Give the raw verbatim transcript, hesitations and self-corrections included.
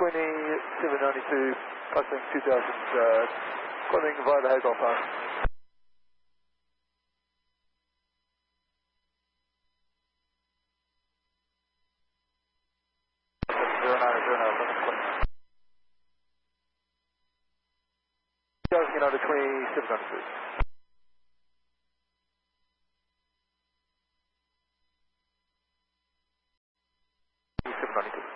twenty-seven ninety-two, passing two thousand, uh, calling via the Hague Pass. zero nine zero nine, two thousand United twenty-seven ninety-two. twenty-seven ninety-two.